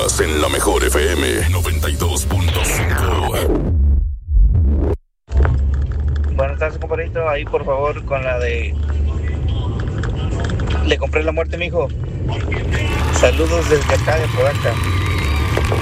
Estás en la mejor FM 92.5. Buenas tardes, compadrito. Ahí, por favor, con la de... Le compré la muerte, mijo. Saludos desde acá de Podaca.